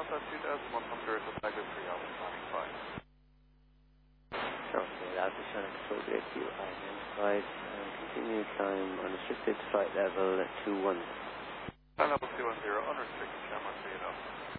Delta 2100 to Tiger 3 Alpha Sonic 5. Okay, Alpha Sonic Control Great View identified and continue climb unrestricted flight level 21. Flight level 210, unrestricted, camera 3 up.